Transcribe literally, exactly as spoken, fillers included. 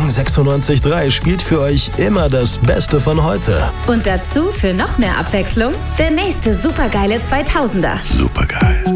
Kong sechsundneunzig Komma drei spielt für euch immer das Beste von heute. Und dazu für noch mehr Abwechslung der nächste supergeile zweitausender. Supergeil.